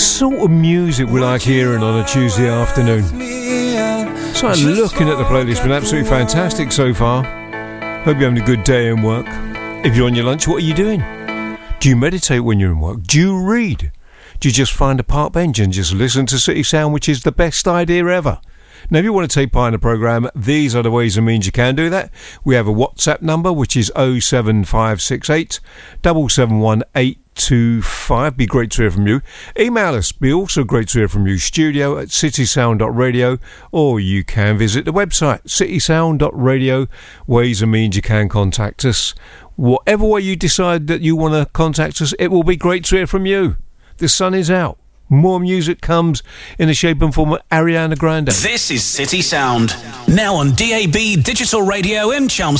sort of music we like hearing on a Tuesday afternoon. So looking at the playlist, been absolutely fantastic so far. Hope you're having a good day in work. If you're on your lunch, what are you doing? Do you meditate when you're in work? Do you read? Do you just find a park bench and just listen to City Sound, which is the best idea ever? Now, if you want to take part in the programme, these are the ways and means you can do that. We have a WhatsApp number, which is 07568 771 825. Be great to hear from you. Email us. Be also great to hear from you. studio@citysound.radio, or you can visit the website, citysound.radio. Ways and means you can contact us. Whatever way you decide that you want to contact us, it will be great to hear from you. The sun is out. More music comes in the shape and form of Ariana Grande. This is City Sound, now on DAB Digital Radio in Chelmsford.